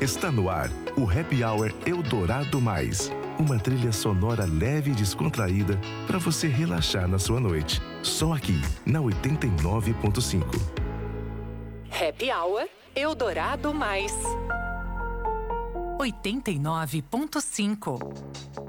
Está no ar o Happy Hour Eldorado Mais. Uma trilha sonora leve e descontraída para você relaxar na sua noite. Só aqui, na 89.5. Happy Hour Eldorado Mais. 89.5.